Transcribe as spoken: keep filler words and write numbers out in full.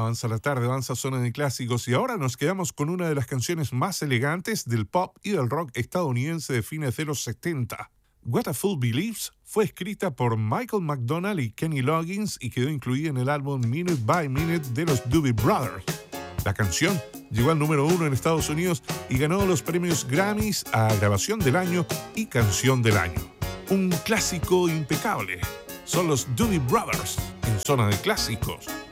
Avanza la tarde, avanza Zona de Clásicos y ahora nos quedamos con una de las canciones más elegantes del pop y del rock estadounidense de fines de los setenta. What a Fool Believes fue escrita por Michael McDonald y Kenny Loggins y quedó incluida en el álbum Minute by Minute de los Doobie Brothers. La canción llegó al número uno en Estados Unidos y ganó los premios Grammys a Grabación del Año y Canción del Año. Un clásico impecable. Son los Doobie Brothers en Zona de Clásicos.